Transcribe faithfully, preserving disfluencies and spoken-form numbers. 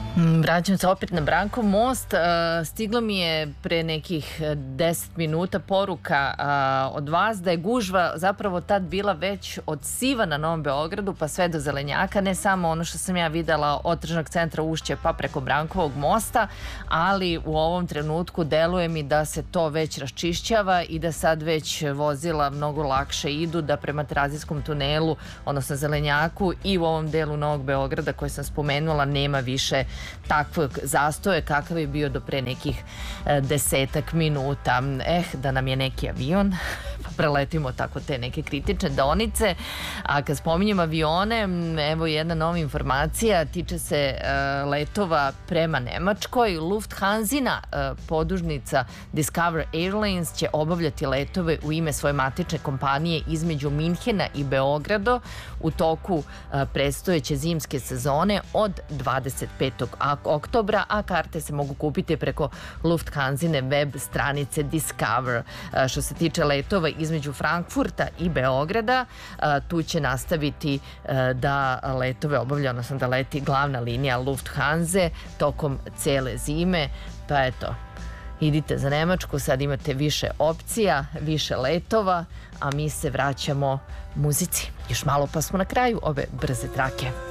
Vraćam se opet na Brankov most. Stiglo mi je pre nekih deset minuta poruka od vas da je gužva zapravo tad bila već od Siva na Novom Beogradu pa sve do Zelenjaka, ne samo ono što sam ja videla od tržnog centra Ušće pa preko Brankovog mosta, ali u ovom trenutku deluje mi da se to već raščišćava i da sad već vozila mnogo lakše idu, da prema Terazijskom tunelu, odnosno Zelenjaku i u ovom delu Novog Beograda koje sam spomenula nema više takvog zastoja kakav je bio do pre nekih e, desetak minuta. Eh, da nam je neki avion, pa preletimo tako te neke kritične deonice. A kad spominjem avione, evo jedna nova informacija, tiče se e, letova prema Nemačkoj. Lufthansina e, podužnica Discover Airlines će obavljati letove u ime svoje matične kompanije između Minhena i Beograda u toku e, predstojeće zimske sezone od dvadeset petog oktobra, a karte se mogu kupiti preko Lufthansine web stranice Discover. Što se tiče letova između Frankfurta i Beograda, tu će nastaviti da letove obavlja, odnosno da leti glavna linija Lufthanse tokom cele zime. Pa eto, idite za Nemačku, sad imate više opcija, više letova, a mi se vraćamo muzici. Još malo pa smo na kraju ove brze trake.